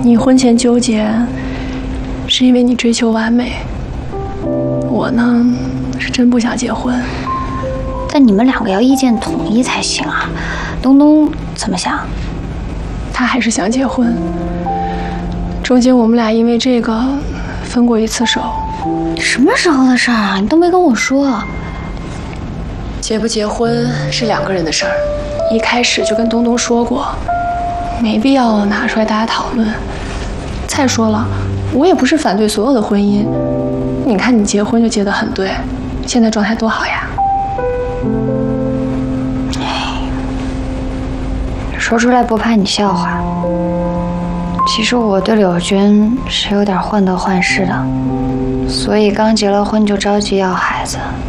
你婚前纠结，是因为你追求完美。我呢，是真不想结婚。 但你们两个要意见统一才行啊。东东怎么想？ 他还是想结婚。中间我们俩因为这个分过一次手。 什么时候的事儿啊？你都没跟我说。 结不结婚是2个人的事儿，一开始就跟东东说过，没必要拿出来大家讨论。再说了，我也不是反对所有的婚姻。你看你结婚就结得很对，现在状态多好呀。 说出来不怕你笑话，其实我对柳军是有点患得患失的，所以刚结了婚就着急要孩子，